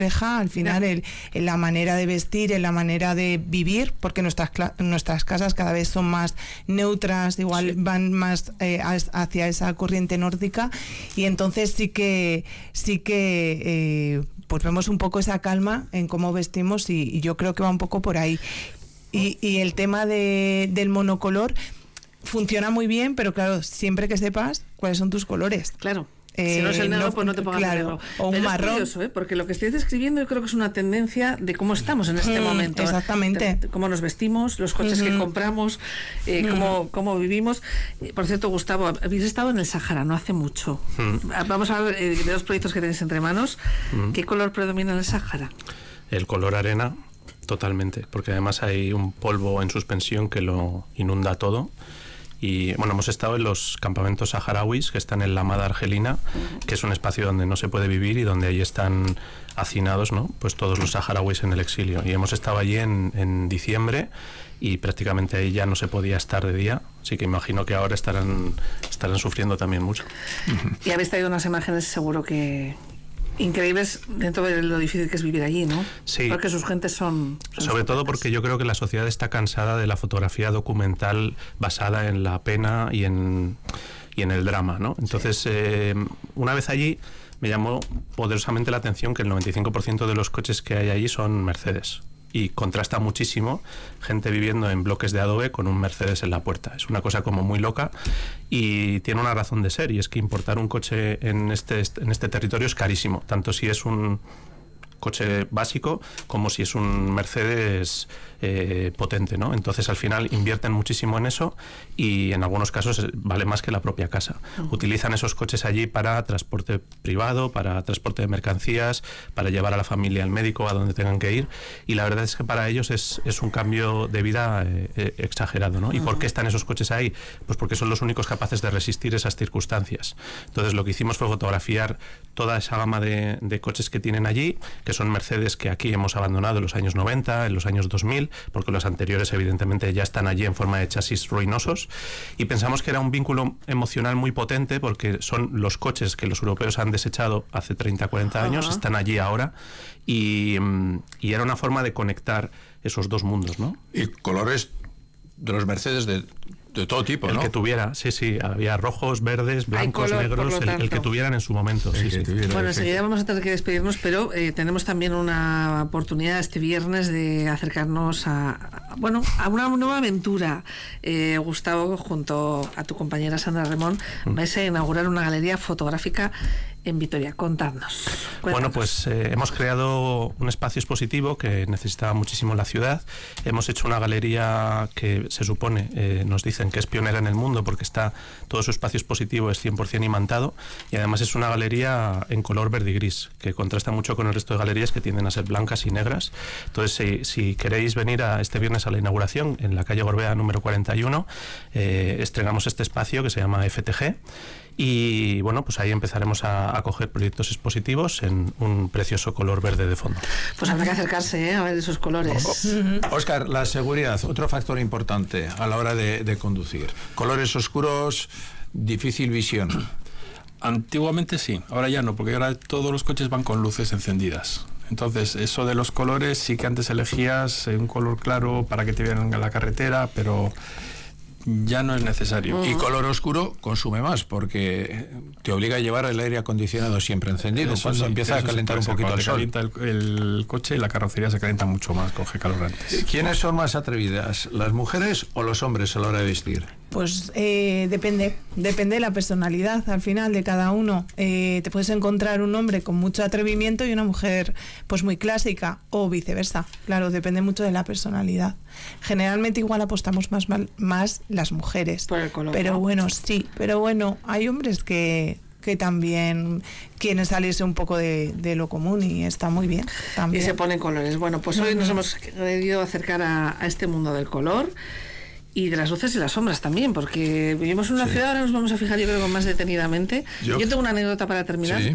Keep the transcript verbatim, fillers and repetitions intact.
al final el, en la manera de vestir, en la manera de vivir, porque nuestras nuestras casas cada vez son más neutras, igual sí. van más eh, hacia esa corriente nórdica, y entonces sí que sí que eh, pues vemos un poco esa calma en cómo vestimos, y, y yo creo que va un poco por ahí. Y, y el tema de, del monocolor funciona muy bien, pero claro, siempre que sepas cuáles son tus colores. Claro. Eh, si no es el negro, no, pues no te pongas claro, el negro. O un Pero marrón. Es curioso, ¿eh? Porque lo que estáis describiendo yo creo que es una tendencia de cómo estamos en este mm, momento. Exactamente. De, de cómo nos vestimos, los coches uh-huh. que compramos, eh, uh-huh. cómo, cómo vivimos. Por cierto, Gustavo, habéis estado en el Sáhara no hace mucho. Uh-huh. Vamos a ver eh, de los proyectos que tenéis entre manos. Uh-huh. ¿Qué color predomina en el Sáhara? El color arena, totalmente. Porque además hay un polvo en suspensión que lo inunda todo. Y bueno, hemos estado en los campamentos saharauis que están en la Mada Argelina, que es un espacio donde no se puede vivir y donde ahí están hacinados, ¿no? Pues todos los saharauis en el exilio. Y hemos estado allí en, en diciembre y prácticamente ahí ya no se podía estar de día, así que imagino que ahora estarán, estarán sufriendo también mucho. Y habéis traído unas imágenes seguro que... increíbles dentro de lo difícil que es vivir allí, ¿no? Sí. Porque sus gentes son... son Sobre todo porque yo creo que la sociedad está cansada de la fotografía documental basada en la pena y en, y en el drama, ¿no? Entonces, sí. eh, una vez allí me llamó poderosamente la atención que el noventa y cinco por ciento de los coches que hay allí son Mercedes. Y contrasta muchísimo gente viviendo en bloques de adobe con un Mercedes en la puerta. Es una cosa como muy loca y tiene una razón de ser, y es que importar un coche en este, en este territorio es carísimo, tanto si es un coche básico como si es un Mercedes eh, potente, ¿no? Entonces al final invierten muchísimo en eso y en algunos casos vale más que la propia casa. Uh-huh. Utilizan esos coches allí para transporte privado, para transporte de mercancías, para llevar a la familia al médico, a donde tengan que ir, y la verdad es que para ellos es, es un cambio de vida eh, eh, exagerado, ¿no? Uh-huh. ¿Y por qué están esos coches ahí? Pues porque son los únicos capaces de resistir esas circunstancias. Entonces lo que hicimos fue fotografiar toda esa gama de, de coches que tienen allí, que son Mercedes que aquí hemos abandonado en los años noventa, en los años dos mil, porque los anteriores evidentemente ya están allí en forma de chasis ruinosos, y pensamos que era un vínculo emocional muy potente porque son los coches que los europeos han desechado hace treinta, cuarenta años, uh-huh. están allí ahora, y, y era una forma de conectar esos dos mundos, ¿no? Y colores de los Mercedes de... de todo tipo, el ¿no? que tuviera, sí, sí, había rojos, verdes, blancos, color, negros, el, el que tuvieran en su momento. Sí, sí. Tuviera, bueno, enseguida vamos a tener que despedirnos, pero eh, tenemos también una oportunidad este viernes de acercarnos a, a bueno, a una nueva aventura. Eh, Gustavo, junto a tu compañera Sandra Remón, mm. vais a inaugurar una galería fotográfica en Vitoria. Contadnos. Cuéntanos. Bueno, pues eh, hemos creado un espacio expositivo que necesitaba muchísimo la ciudad. Hemos hecho una galería que se supone, eh, nos dicen que es pionera en el mundo porque está, todo su espacio expositivo es cien por ciento imantado, y además es una galería en color verde y gris, que contrasta mucho con el resto de galerías que tienden a ser blancas y negras. Entonces, si, si queréis venir a este viernes a la inauguración en la calle Gorbea número cuarenta y uno, eh, estrenamos este espacio que se llama F T G. Y bueno, pues ahí empezaremos a, a coger proyectos expositivos en un precioso color verde de fondo. Pues habrá que acercarse, ¿eh? A ver esos colores. Oh, Óscar, la seguridad, otro factor importante a la hora de, de conducir. Colores oscuros, difícil visión. Antiguamente sí, ahora ya no, porque ahora todos los coches van con luces encendidas. Entonces, eso de los colores, sí que antes elegías un color claro para que te vieran en la carretera, pero ya no es necesario. Uh-huh. Y color oscuro consume más porque te obliga a llevar el aire acondicionado siempre encendido. Eso cuando sí, empieza a calentar un poquito el sol. Calienta el, el coche y la carrocería se calienta mucho más, coge calor antes. ¿Quiénes son más atrevidas, las mujeres o los hombres a la hora de vestir? Pues eh, depende, depende de la personalidad al final de cada uno. Eh, te puedes encontrar un hombre con mucho atrevimiento y una mujer pues muy clásica, o viceversa. Claro, depende mucho de la personalidad. Generalmente igual apostamos más, mal, más las mujeres. Por el color, pero ¿no? bueno, sí, pero bueno, hay hombres que... que también quieren salirse un poco de, de lo común y está muy bien también. Y se ponen colores. Bueno, pues hoy uh-huh. nos hemos querido acercar a, a este mundo del color y de las luces y las sombras también, porque vivimos en una sí. ciudad, ahora nos vamos a fijar yo creo que más detenidamente. Yo, yo tengo una anécdota para terminar. Sí.